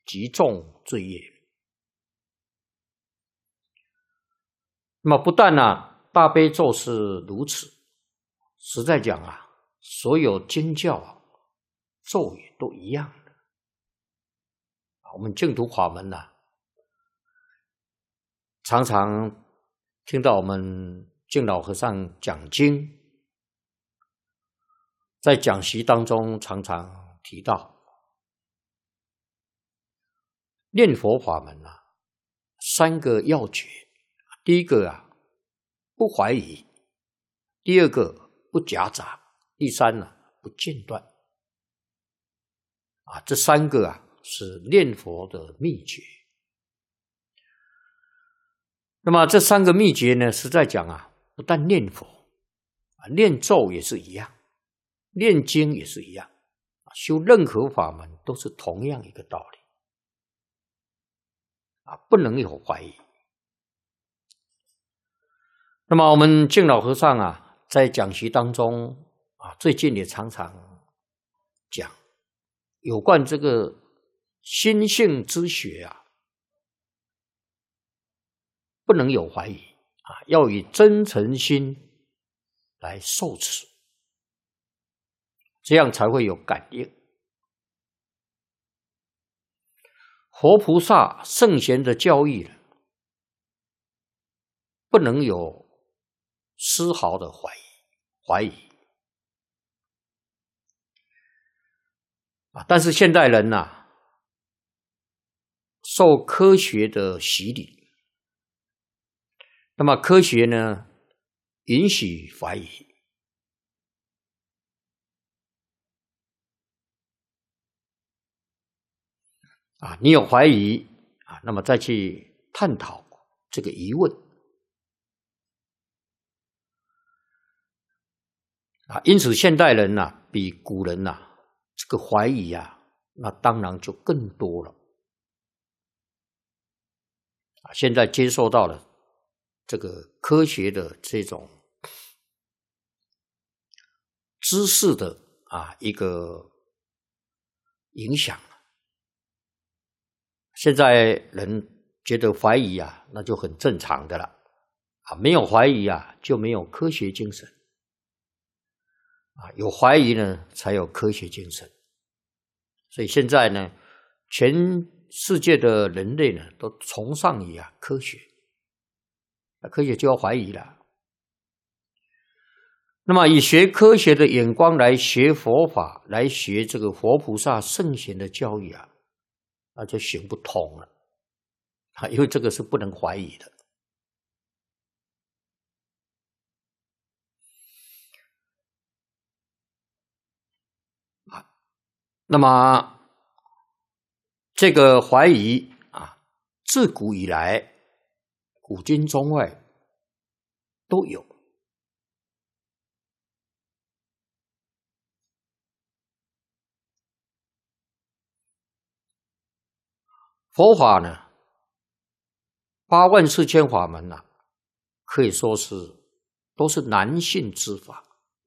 极重罪业。那么不但大悲咒是如此，实在讲所有经教咒语都一样的。我们净土法门常常听到我们净老和尚讲经，在讲习当中常常提到念佛法门3个要诀。第一个不怀疑，第二个不夹杂，第三不间断。这3个是念佛的秘诀。那么这3个秘诀呢，实在讲不但念佛念咒也是一样，念经也是一样，修任何法门都是同样一个道理不能有怀疑。那么我们净老和尚在讲习当中最近也常常讲有关这个心性之学不能有怀疑要以真诚心来受持，这样才会有感应。佛菩萨圣贤的教义不能有丝毫的怀疑但是现代人受科学的洗礼，那么科学呢允许怀疑你有怀疑那么再去探讨这个疑问因此现代人比古人这个怀疑那当然就更多了现在接受到了这个科学的这种知识的一个影响，现在人觉得怀疑那就很正常的了没有怀疑就没有科学精神有怀疑呢才有科学精神。所以现在呢全世界的人类呢都崇尚于科学，科学就要怀疑了。那么以学科学的眼光来学佛法，来学这个佛菩萨圣贤的教育那就行不通了因为这个是不能怀疑的。那么这个怀疑自古以来古今中外都有。佛法呢84000法门可以说是都是难信之法。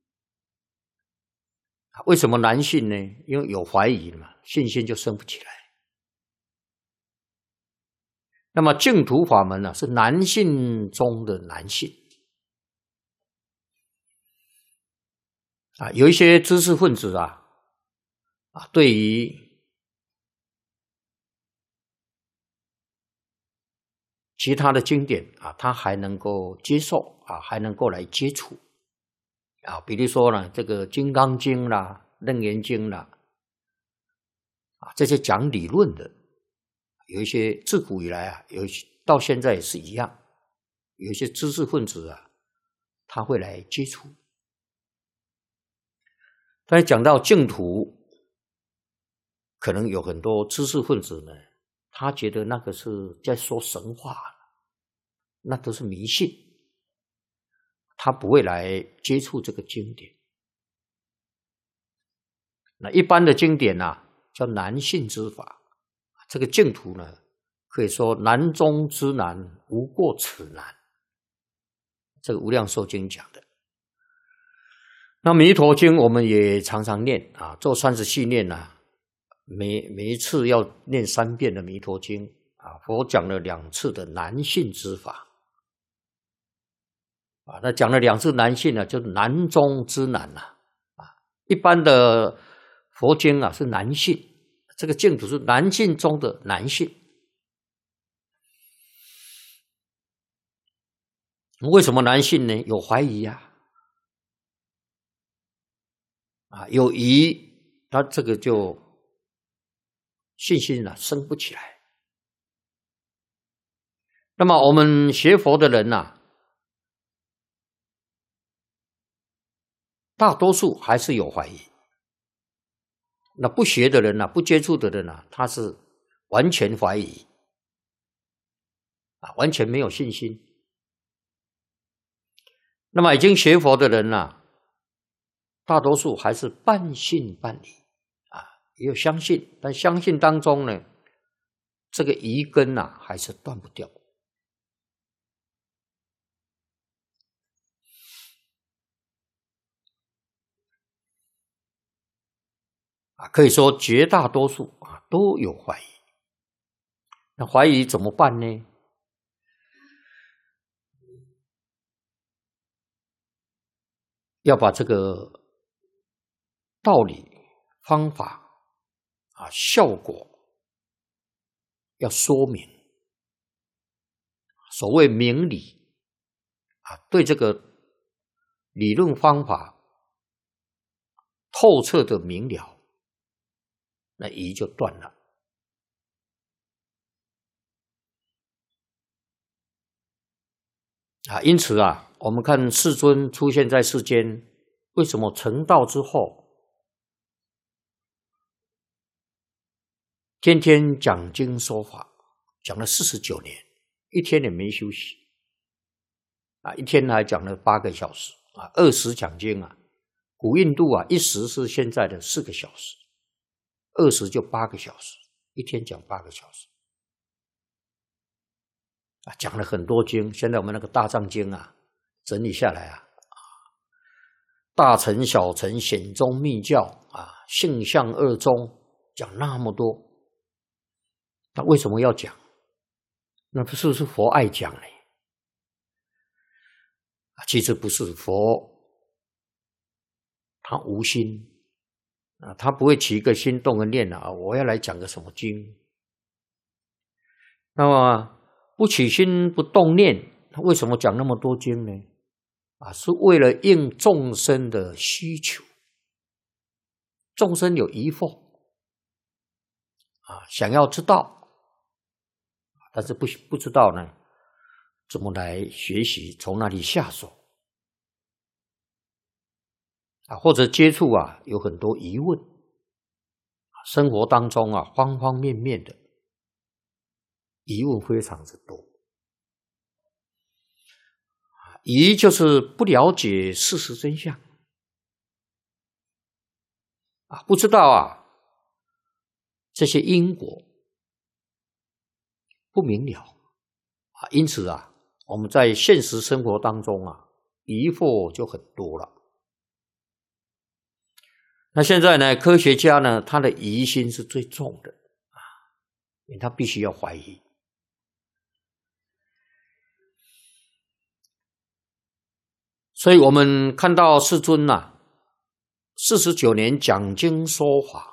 为什么难信呢？因为有怀疑嘛，信心就生不起来。那么净土法门是难信中的难信有一些知识分子对于其他的经典他还能够接受还能够来接触比如说呢这个《金刚经》啦、《楞严经》啦这些讲理论的，有一些自古以来有一些到现在也是一样，有一些知识分子他会来接触。但是讲到净土，可能有很多知识分子呢，他觉得那个是在说神话，那都是迷信，他不会来接触这个经典。那一般的经典叫难信之法，这个净土呢可以说难中之难，无过此难，这个无量寿经讲的。那弥陀经我们也常常念做30系念每一次要念3遍的《弥陀经》啊，佛讲了2次的男性之法啊，那讲了2次男性呢，就是男中之男啊，一般的佛经啊是男性，这个净土是男性中的男性。为什么男性呢？有怀疑啊，有疑，他这个就信心啊升不起来。那么我们学佛的人啊，大多数还是有怀疑。那不学的人啊，不接触的人啊，他是完全怀疑啊，完全没有信心。那么已经学佛的人啊，大多数还是半信半疑啊，也有相信，但相信当中呢，这个疑根啊还是断不掉啊，可以说绝大多数啊都有怀疑。那怀疑怎么办呢？要把这个道理、方法啊、效果要说明。所谓明理啊，对这个理论方法透彻的明了，那疑就断了。啊，因此啊，我们看世尊出现在世间，为什么成道之后，天天讲经说法，讲了49年，一天也没休息啊，一天还讲了8个小时啊，20讲经啊。古印度啊，一时是现在的4个小时，20就8个小时，一天讲8个小时啊，讲了很多经。现在我们那个大藏经啊，整理下来啊，大乘、小乘、显宗、密教啊，性相2宗，讲那么多，那为什么要讲？那是不是佛爱讲呢？其实不是，佛他无心啊，他不会起一个心动的念啊，我要来讲个什么经。那么不起心不动念，他为什么讲那么多经呢？啊，是为了应众生的需求。众生有疑惑啊，想要知道，但是不知道呢，怎么来学习，从哪里下手啊？或者接触啊，有很多疑问，生活当中啊，方方面面的疑问非常之多。疑就是不了解事实真相啊，不知道啊这些因果不明了啊，因此啊，我们在现实生活当中啊，疑惑就很多了。那现在呢，科学家呢，他的疑心是最重的啊，因为他必须要怀疑。所以我们看到世尊啊，49年讲经说法，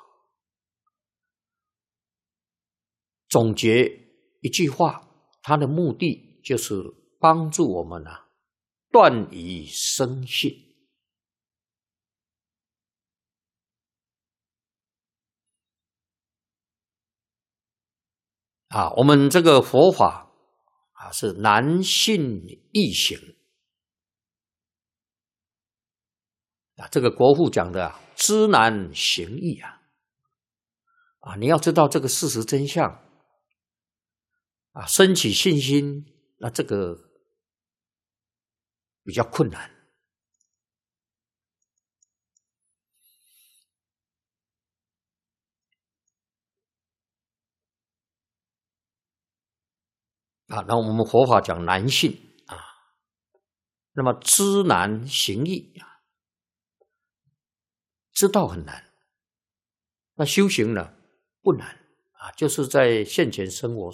总结一句话，他的目的就是帮助我们啊，断疑生信。啊，我们这个佛法啊，是难信易行啊，这个国父讲的啊，知难行易啊，啊，你要知道这个事实真相啊，升起信心，那这个比较困难啊。那我们佛法讲难信啊，那么知难行易啊，知道很难。那修行呢， 不难啊，就是在现前生活